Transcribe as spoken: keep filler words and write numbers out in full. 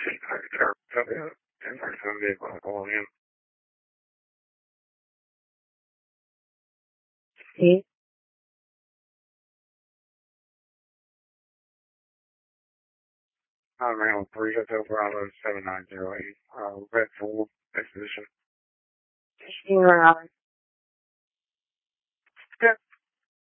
ten thirty-seven vehicle calling in. Sí. I'm around three Hotel Bravo seven nine zero eight. Uh, red full expedition. Sí, bueno,